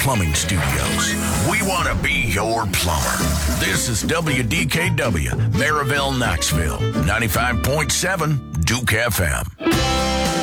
Plumbing Studios. We want to be your plumber. This is WDKW, Maryville, Knoxville, 95.7 Duke FM.